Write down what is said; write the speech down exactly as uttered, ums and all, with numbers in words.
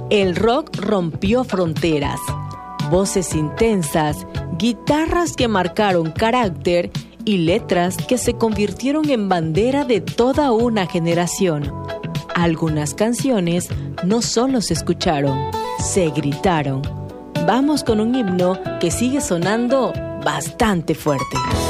El rock rompió fronteras. Voces intensas, guitarras que marcaron carácter y letras que se convirtieron en bandera de toda una generación. Algunas canciones no solo se escucharon, se gritaron. Vamos con un himno que sigue sonando bastante fuerte.